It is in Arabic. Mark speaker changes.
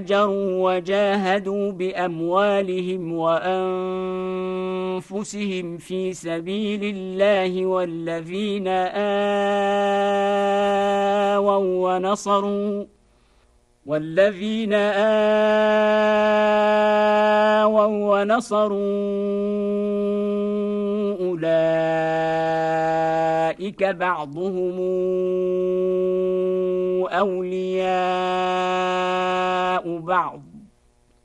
Speaker 1: هاجروا وجاهدوا بأموالهم وأنفسهم في سبيل الله والذين آووا ونصروا أولئك بعضهم أولياء بعض